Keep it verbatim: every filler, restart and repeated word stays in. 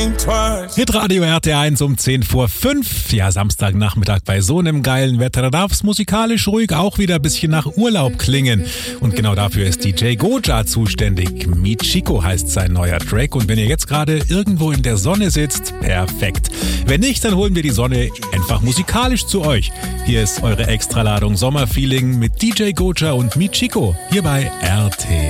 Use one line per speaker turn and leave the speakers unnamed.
think twice.
Hitradio R T eins um zehn vor fünf. Ja, Samstagnachmittag bei so einem geilen Wetter. Da darf es musikalisch ruhig auch wieder ein bisschen nach Urlaub klingen. Und genau dafür ist D J Goja zuständig. Michiko heißt sein neuer Track. Und wenn ihr jetzt gerade irgendwo in der Sonne sitzt, perfekt. Wenn nicht, dann holen wir die Sonne einfach musikalisch zu euch. Hier ist eure Extraladung Sommerfeeling mit D J Goja und Michiko hier bei R T